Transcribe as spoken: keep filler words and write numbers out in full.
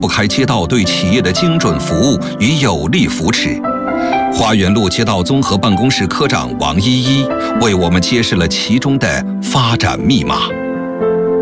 不开街道对企业的精准服务与有力扶持。花园路街道综合办公室科长王依依为我们揭示了其中的发展密码。